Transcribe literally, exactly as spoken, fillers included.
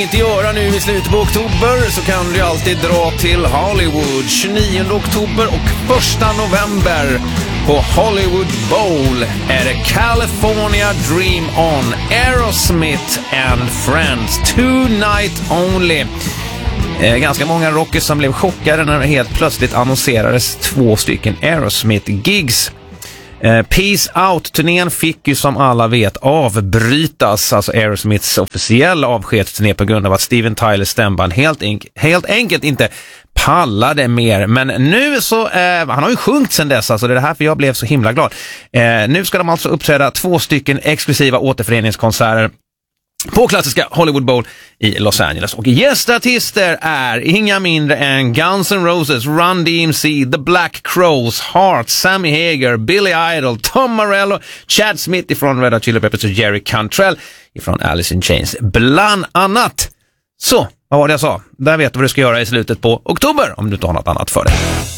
alltid göra nu i slutet på oktober så kan du alltid dra till Hollywood tjugonionde oktober och första november på Hollywood Bowl är det California Dream On, Aerosmith and Friends, two night only. Eh, ganska många rockers som blev chockade när det helt plötsligt annonserades två stycken Aerosmith-gigs. Eh, Peace Out-turnén fick ju som alla vet avbrytas, alltså Aerosmiths officiella avskedsturné på grund av att Steven Tylers stämband helt, enk- helt enkelt inte pallade mer. Men nu så, eh, han har ju sjungit sedan dess, alltså det är det här för jag blev så himla glad. Eh, nu ska de alltså uppträda två stycken exklusiva återföreningskonserter på klassiska Hollywood Bowl i Los Angeles. Och gästartister är inga mindre än Guns N' Roses, Run D M C, The Black Crowes, Heart, Sammy Hagar, Billy Idol, Tom Morello, Chad Smith ifrån Red Hot Chili Peppers och Jerry Cantrell ifrån Alice in Chains, bland annat. Så, vad var det jag sa? Där vet du vad du ska göra i slutet på oktober om du inte har något annat för dig.